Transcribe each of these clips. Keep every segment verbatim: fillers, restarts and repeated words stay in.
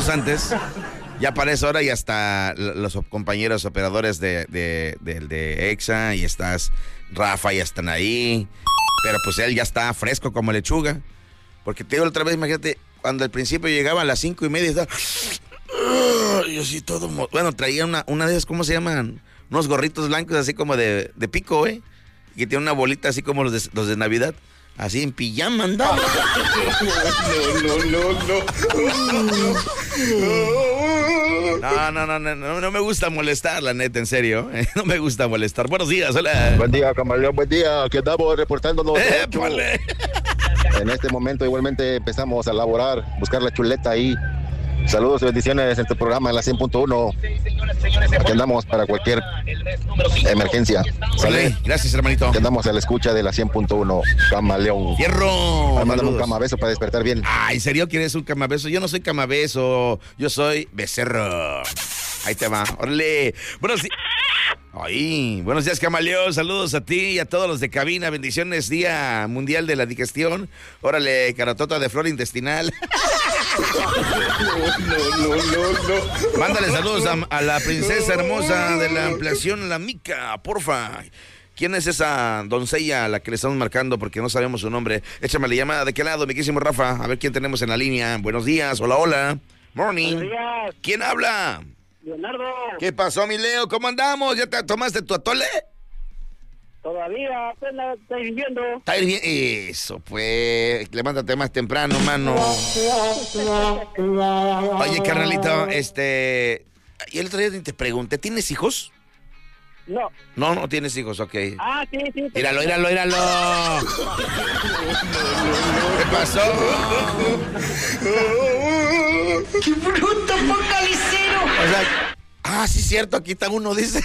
antes. Ya para esa hora ya está los compañeros operadores de, de, de, de EXA y estás, Rafa, ya están ahí. Pero pues él ya está fresco como lechuga. Porque te digo otra vez, imagínate, cuando al principio llegaba a las cinco y media y estaba... Yo sí todo... Bueno, traía una, una de esas, ¿cómo se llaman? Unos gorritos blancos así como de, de pico, ¿eh? Y que tiene una bolita así como los de, los de Navidad. Así en pijama andaba. No, no, no, no. No, no, no, no, no, no me gusta molestar, la neta, en serio. No me gusta molestar. Buenos días, hola. Buen día, camaleón, buen día. Aquí estamos reportándonos. Eh, en este momento igualmente empezamos a elaborar, buscar la chuleta ahí. Saludos y bendiciones en tu programa en la cien punto uno. Aquí andamos para cualquier emergencia. Vale, gracias, hermanito. Aquí andamos a la escucha de la cien punto uno. Camaleón. ¡Fierro! Mándame un camabeso para despertar bien. Ay, ¿en serio quieres un camabeso? Yo no soy camabeso, yo soy becerro. Ahí te va. Órale. Buenos días. Ay, buenos días, camaleón. Saludos a ti y a todos los de cabina. Bendiciones, Día Mundial de la Digestión. Órale, caratota de flora intestinal. No, no, no, no. Mándale saludos a, a la princesa hermosa de la ampliación, la Mica, porfa. ¿Quién es esa doncella a la que le estamos marcando? Porque no sabemos su nombre. Échame la llamada. ¿De qué lado, mi querísimo Rafa? A ver quién tenemos en la línea. Buenos días. Hola, hola. Morning. Buenos días. ¿Quién habla? Leonardo. ¿Qué pasó, mi Leo? ¿Cómo andamos? ¿Ya te tomaste tu atole? Todavía apenas está hirviendo. Está bien. Eso, pues. Levántate más temprano, mano. Oye, carnalito, este... Y el otro día te pregunté, ¿tienes hijos? No. No, no tienes hijos, ok. Ah, sí, sí. Míralo, míralo, míralo. ¿Qué pasó? ¡Qué bruto, focalicero! O sea, ah, sí, cierto, aquí está uno, dice.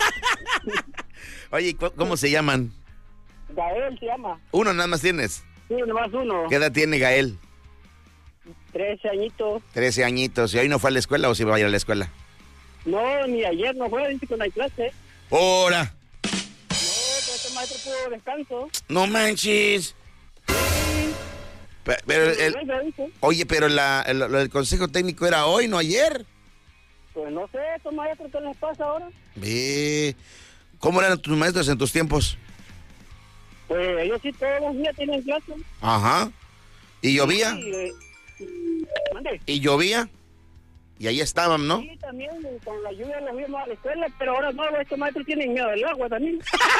Oye, ¿cómo se llaman? Gael se llama. Uno nada más tienes. Sí, nomás uno. ¿Qué edad tiene Gael? Trece añitos. Trece añitos. ¿Y hoy no fue a la escuela o sí va a ir a la escuela? No, ni ayer no fue, dice que no hay clase. ¡Hora! No, pues este maestro pudo descanso. ¡No manches! Pero, pero el, oye, pero la, el, lo del consejo técnico era hoy, no ayer. Pues no sé, estos maestros, ¿qué les pasa ahora? Ve. ¿Cómo eran tus maestros en tus tiempos? Pues ellos sí todos los días tienen clase. Ajá. ¿Y llovía? Sí, eh, ¿mande? ¿Y llovía? Y ahí estaban, ¿no? Sí, también, con la lluvia los vimos a la escuela, pero ahora no, estos maestros tienen miedo del agua también.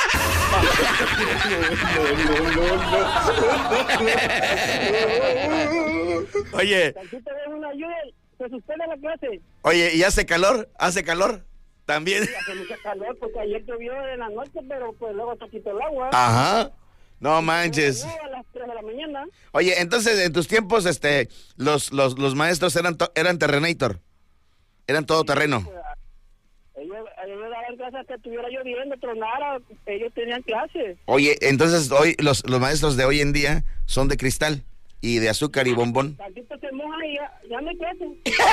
Oye. Tantito de una lluvia, se suspende la clase. Oye, ¿y hace calor? ¿Hace calor? También. Sí, hace mucha calor porque ayer llovió en la noche, pero pues luego se quitó el agua. Ajá. No manches. A las tres de la mañana. Oye, entonces en tus tiempos, este, los, los, los maestros eran, to- eran Terrenator. Eran todo terreno. Ellos, ellos daban clases hasta que estuviera lloviendo, tronara, ellos tenían clases. Oye, entonces hoy los, los maestros de hoy en día son de cristal y de azúcar y bombón. Tantito se moja y ya, ya no hay clases.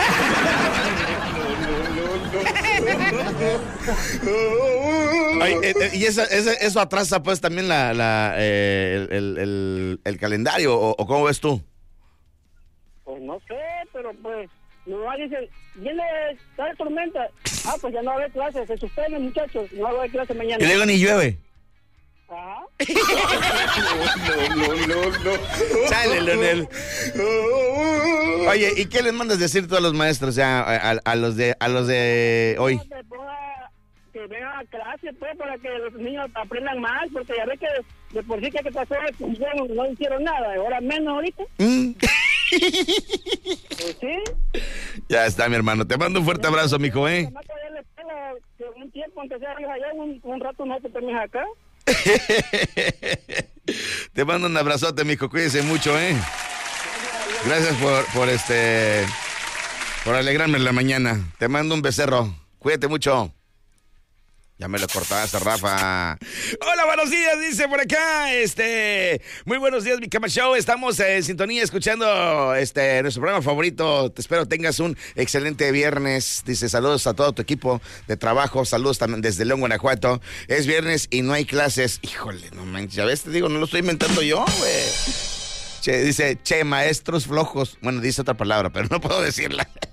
Ay, eh, eh, y eso, eso, eso atrasa pues también la, la, eh, el, el, el, el calendario, o, o ¿cómo ves tú? Pues no sé, pero pues, nomás dicen, viene tal tormenta. Ah, pues ya no va a haber clases, se suspenden muchachos, no va a haber clases mañana. Y luego ni llueve. Ajá. No, no, no, no. Sale, Leonel. Oye, ¿y qué les mandas decir tú a los maestros ya, a, a, a los de a los de hoy? Que ponga- que vengan a clase, pues, para que los niños aprendan más, porque ya ves que de por sí que que pasó, pues, bueno, no hicieron nada, ahora menos ahorita. Mm. Pues sí. Ya está, mi hermano. Te mando un fuerte abrazo, mijo, ¿eh? Además, que allá en la escuela, que un tiempo, aunque sea allá, un, un rato nosotros también acá. Te mando un abrazote, mijo. Cuídese mucho, ¿eh? Gracias por, por este... por alegrarme en la mañana. Te mando un becerro. Cuídate mucho. Ya me lo cortaste, Rafa. Hola, buenos días, dice por acá. Este, muy buenos días, mi Cama Show. Estamos en sintonía escuchando este nuestro programa favorito. Te espero tengas un excelente viernes. Dice, saludos a todo tu equipo de trabajo. Saludos también desde León, Guanajuato. Es viernes y no hay clases. Híjole, no manches. Ya ves, te digo, no lo estoy inventando yo, güey. Che, dice, che, maestros flojos. Bueno, dice otra palabra, pero no puedo decirla.